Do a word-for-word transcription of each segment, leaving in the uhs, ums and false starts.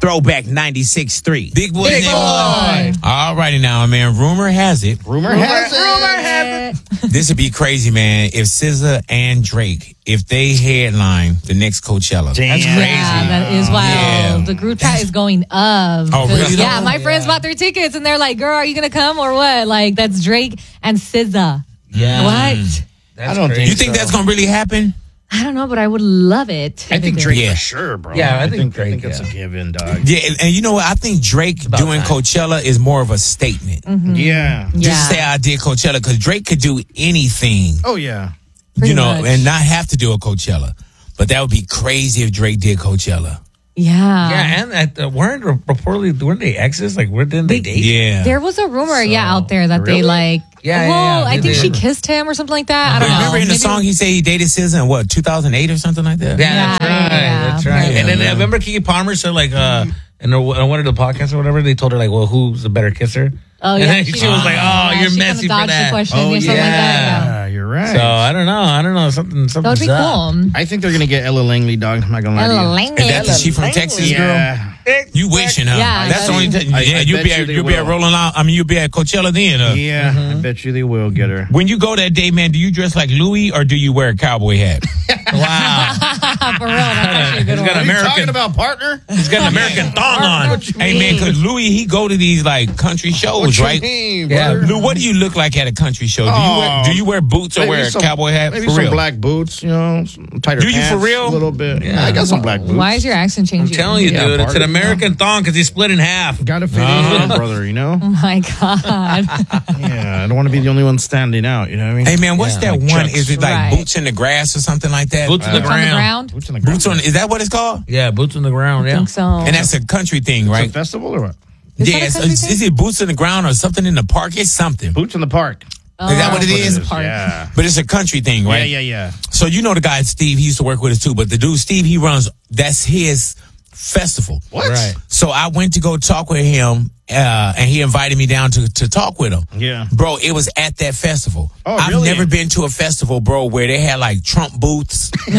Throwback ninety-six three. Big boy. Big boy. All righty now, man. Rumor has it. Rumor, Rumor has it. Rumor has it. This would be crazy, man. If S Z A and Drake, if they headline the next Coachella. Damn. That's crazy. Yeah, that is wild. Yeah. The group chat is going up. Oh, really? Yeah, my Yeah. friends bought their tickets and they're like, girl, are you going to come or what? Like, that's Drake and S Z A. Yeah. What? That's I don't crazy. think You think so. that's going to really happen? I don't know, but I would love it. I think If it Drake did. Yeah. for sure, bro. Yeah, I I think think, Drake, I think it's yeah. a given, dog. Yeah, and, and you know what? I think Drake about doing time. Coachella is more of a statement. Mm-hmm. Yeah. Yeah. Just say I did Coachella, because Drake could do anything, Oh, yeah. Pretty you know, much. and not have to do a Coachella. But that would be crazy if Drake did Coachella. Yeah. Yeah, and at, uh, weren't reportedly weren't they exes? Like, where didn't they date? Yeah. There was a rumor, yeah, out there that Really? they like. Yeah, yeah, well, yeah, I they think she did. kissed him or something like that. I But don't know. remember in the Maybe- song he said he dated S Z A in what, two thousand eight or something like that? Yeah, that's Yeah, right. yeah, That's yeah. right. Yeah, and then yeah. I remember Keke Palmer said like uh in a- on one of the podcasts or whatever, they told her like, well, who's the better kisser? Oh, and yeah. then she, was like, oh, yeah, you're she messy kinda for dodged that. the question Oh, or something like that. Yeah. Yeah, you're right. So I don't know. I don't know. Something. That would Something's be up. cool. I think they're going to get Ella Langley, dog. I'm not going to lie to you. Ella Langley. Is that the she from Texas, girl? Yeah. You wishing, huh? Yeah, That's the only that thing. I- Yeah, I you'll bet be you at, they you'll be at will. rolling out. I mean, you'll be at Coachella then. Uh. Yeah, I bet you they will get her. When you go that day, man, do you dress like Louis or do you wear a cowboy hat? Wow. For real, that's actually a good He's got one. a American- talking about, partner? He's got an American thong on. What you Hey, man, because Louis, he go to these, like, country shows, What you right? mean, Yeah. brother? Lou, what do you look like at a country show? Do you wear, Oh, do you wear boots or Maybe wear a some- cowboy hat? Maybe For some real? black boots, you know, some tighter Do you for pants, real? A little bit. Yeah. Yeah, I got some black boots. Why is your accent I'm changing? telling you, Yeah, dude, it's an Barbie, American thong because he's split in half. Gotta fit Uh-huh. in, brother, you know? Oh my God. Yeah, I don't want to be the only one standing out, you know what I mean? Hey, man, what's Yeah, that like one? Chucks. Is it like Right. boots in the grass or something like that? Boots on the Boots on the ground. ground? Boots on the ground. Boots on, is that what it's called? Yeah, boots on the ground. I Yeah. think so. And that's a country thing, It's a right? festival or what? Is Yeah, that a it's, country it's, thing? is it boots in the ground or something in the park? It's something. Boots in the park. Oh, Is that what it Boots in is? the Park. Yeah. But it's a country thing, right? Yeah, yeah, yeah. So you know the guy Steve, he used to work with us too. But the dude Steve, he runs. That's his festival. What? Right. So I went to go talk with him, uh, and he invited me down to to talk with him. Yeah. Bro, it was at that festival. Oh, I've really? never been to a festival, bro, where they had like Trump booths. and,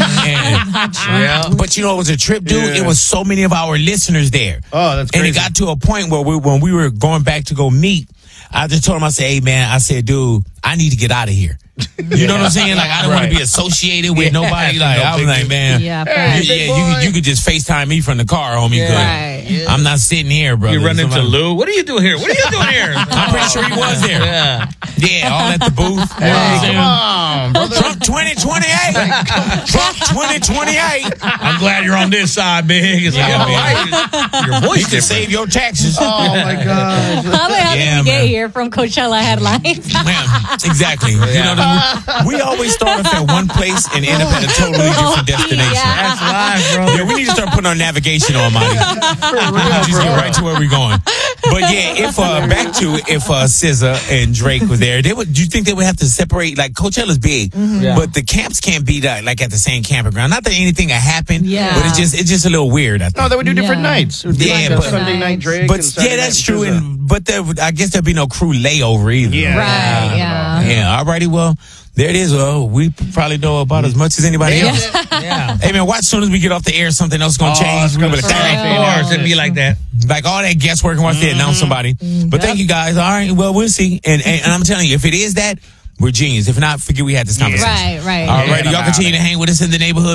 Yeah. but you know, it was a trip, dude. Yeah. It was so many of our listeners there. Oh, that's And crazy. it got to a point where we, when we were going back to go meet, I just told him, I said, hey, man, I said, dude, I need to get out of here. You know what I'm saying? Like, I don't want Right. to be associated with Yeah. nobody. Like, No I was big like, deal. man. Yeah, Yeah, right. yeah, you, could, you could just FaceTime me from the car, homie. Yeah. Good. Right. I'm not sitting here, bro. You run into Lou. What are you doing here? What are you doing here? I'm pretty sure he was there. Yeah. Yeah, all at the booth. Hey, come on, brother. Trump twenty twenty-eight. Trump twenty twenty-eight. I'm glad you're on this side, big. It's like, Yeah, oh, why- your voice You can different. save your taxes. Oh, my God. How the hell Yeah, did we get man. here from Coachella headlines? Man, exactly. You know, the, we always start off at one place and end up at a totally different destination. Yeah. That's live, bro. Yeah, we need to start putting our navigation on, Monty. Just get right to where we're going. But yeah, if uh, back to if uh, S Z A and Drake were there, they would. Do you think they would have to separate? Like Coachella's big, Yeah. but the camps can't be that, like at the same campground. Not that anything had happened, Yeah. but it's just it's just a little weird. I think. No, they would do different Yeah. nights. It would be Yeah, like a but- Sunday night Drake. but and Saturday yeah, that's night true. S Z A. And but there, would- I guess there'd be no crew layover either. Yeah. Right, yeah. Yeah. Alrighty. Well, there it is. Well, we probably know about as much as anybody else. Yeah. Hey man, watch as soon as we get off the air, something else gonna Oh, change. it's We're gonna gonna be like, start. "Dang." Of course, it'd be like that. Like all that guesswork once they announce somebody. But thank you guys. All right, well we'll see. And, and and I'm telling you, if it is that, we're genius. If not, forget we had this conversation. Right, right. All right, Yeah. y'all continue to hang with us in the neighborhood.